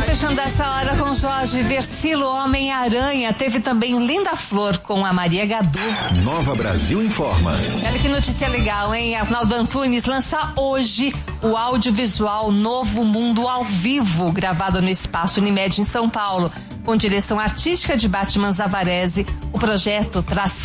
fechando essa hora com Jorge Versilo, Homem-Aranha. Teve também Linda Flor com a Maria Gadu. Nova Brasil informa. Olha que notícia legal, hein? Arnaldo Antunes lança hoje o audiovisual Novo Mundo ao Vivo, gravado no Espaço Unimed em São Paulo. Com direção artística de Batman Zavarese, o projeto traz